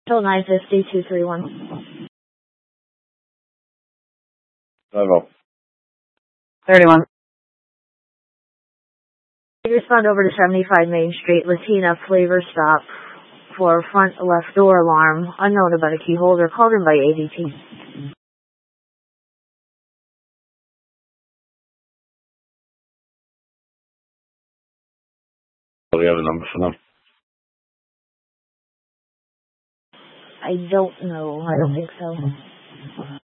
Till 950-231. 31. Respond over to 75 Main Street, Latina Flavor Stop for front left door alarm. Unknown about a key holder. Called in by ADT. Do we have a number for them? I don't know. I don't think so.